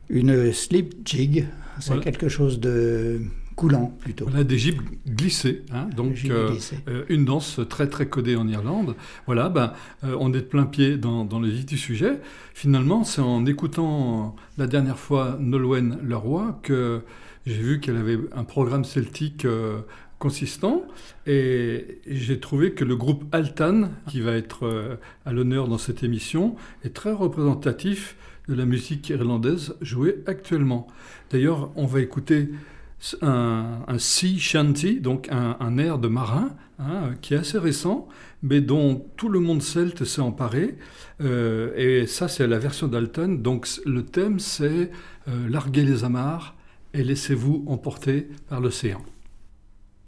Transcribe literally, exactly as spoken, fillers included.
Une slip jig, c'est Voilà. quelque chose de coulant plutôt. Voilà, des gibes glissées, hein, donc Gibes euh, glissées. euh, une danse très très codée en Irlande. Voilà, ben, euh, on est de plein pied dans, dans le vif du sujet. Finalement, c'est en écoutant la dernière fois Nolwenn Leroy que j'ai vu qu'elle avait un programme celtique euh, consistant et j'ai trouvé que le groupe Altan, qui va être euh, à l'honneur dans cette émission, est très représentatif de la musique irlandaise jouée actuellement. D'ailleurs, on va écouter un, un sea shanty, donc un, un air de marin, hein, qui est assez récent, mais dont tout le monde celte s'est emparé. Euh, et ça, c'est la version d'Alton. Donc le thème, c'est euh, larguez les amarres et laissez-vous emporter par l'océan.